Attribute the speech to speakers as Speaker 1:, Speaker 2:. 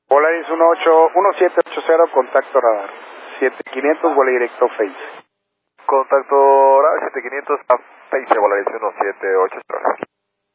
Speaker 1: Volaris 1780, contacto radar. 7500, vuelo directo Face.
Speaker 2: Contacto radar 7500 a Face, Volaris 1780.